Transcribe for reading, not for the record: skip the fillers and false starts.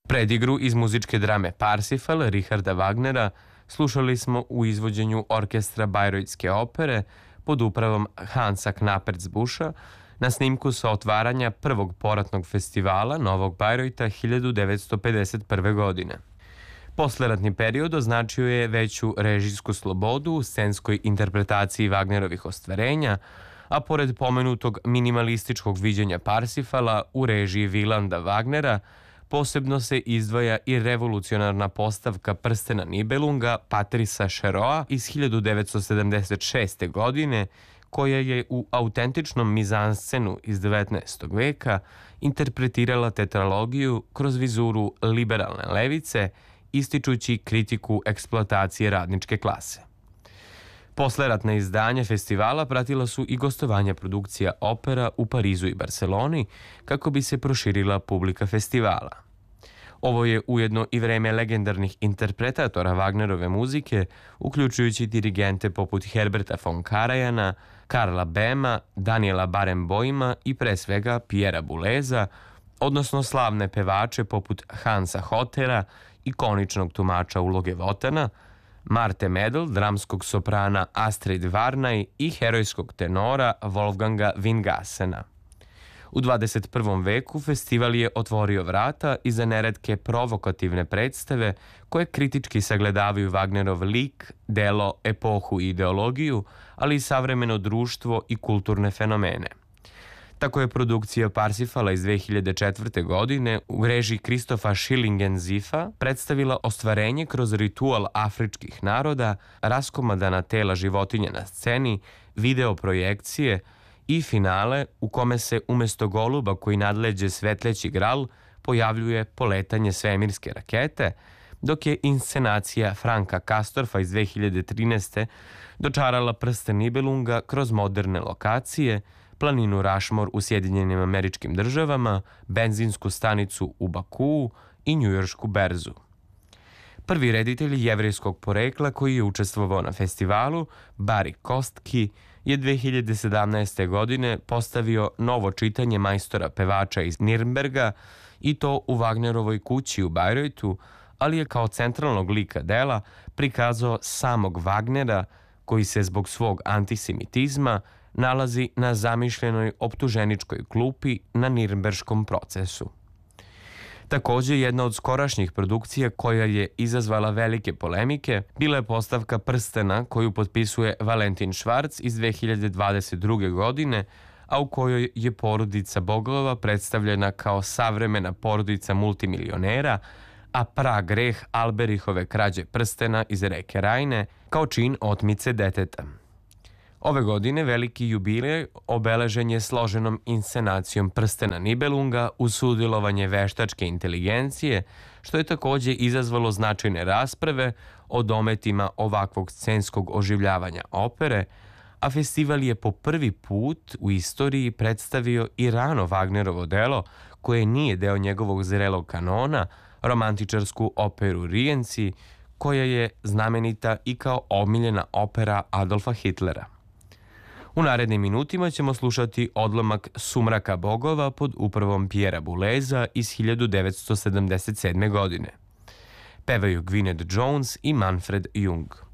Predigru iz muzičke drame Parsifal Richarda Wagnera slušali smo u izvođenju orkestra Bajrojtske opere pod upravom Hansa Knapertsbuscha na snimku sa otvaranja prvog poratnog festivala Novog Bajrojta 1951. godine. Posleratni period označio je veću režijsku slobodu u scenskoj interpretaciji Wagnerovih ostvarenja, a pored pomenutog minimalističkog viđenja Parsifala u režiji Wilanda Wagnera, posebno se izdvaja i revolucionarna postavka Prstena Nibelunga Patrisa Chereau iz 1976. godine, koja je u autentičnom mizanscenu iz 19. veka interpretirala tetralogiju kroz vizuru liberalne levice, ističući kritiku eksploatacije radničke klase. Posleratna izdanja festivala pratila su i gostovanja produkcija opera u Parizu i Barseloni kako bi se proširila publika festivala. Ovo je ujedno i vreme legendarnih interpretatora Wagnerove muzike, uključujući dirigente poput Herberta von Karajana, Karla Bema, Daniela Barenboima i pre svega Pierra Bouleza, odnosno slavne pevače poput Hansa Hottera, ikoničnog tumača uloge Votana, Marte Medel, dramskog soprana Astrid Varnaj i herojskog tenora Wolfganga Wingassena. U 21. veku festival je otvorio vrata i za neretke provokativne predstave koje kritički sagledavaju Wagnerov lik, delo, epohu i ideologiju, ali i savremeno društvo i kulturne fenomene. Tako je produkcija Parsifala iz 2004. godine u režiji Kristofa Schillingen-Ziffa predstavila ostvarenje kroz ritual afričkih naroda, raskomadana tela životinja na sceni, video projekcije i finale u kome se umesto goluba koji nadleđe svetleći gral pojavljuje poletanje svemirske rakete, dok je inscenacija Franka Kastorfa iz 2013. dočarala Prsten Nibelunga kroz moderne lokacije, planinu Rushmore u Sjedinjenim Američkim Državama, benzinsku stanicu u Bakuu i njujoršku berzu. Prvi reditelj jevrejskog porekla koji je učestvovao na festivalu, Barry Kostki, je 2017. godine postavio novo čitanje majstora pevača iz Nirnberga i to u Wagnerovoj kući u Bajrojtu, ali je kao centralnog lika dela prikazao samog Wagnera, koji se zbog svog antisemitizma nalazi na zamišljenoj optuženičkoj klupi na Nirnberškom procesu. Takođe, jedna od skorašnjih produkcija koja je izazvala velike polemike bila je postavka Prstena koju potpisuje Valentin Schwarz iz 2022. godine, a u kojoj je porodica bogova predstavljena kao savremena porodica multimilionera, a pragreh Alberihove krađe prstena iz reke Rajne kao čin otmice deteta. Ove godine veliki jubilej obeležen je složenom inscenacijom Prstena Nibelunga uz sudjelovanje veštačke inteligencije, što je takođe izazvalo značajne rasprave o dometima ovakvog scenskog oživljavanja opere, a festival je po prvi put u istoriji predstavio i rano Wagnerovo delo koje nije deo njegovog zrelog kanona, romantičarsku operu Rijenci, koja je znamenita i kao omiljena opera Adolfa Hitlera. U narednim minutima ćemo slušati odlomak Sumraka bogova pod upravom Pierra Bouleza iz 1977. godine. Pevaju Gwyneth Jones i Manfred Jung.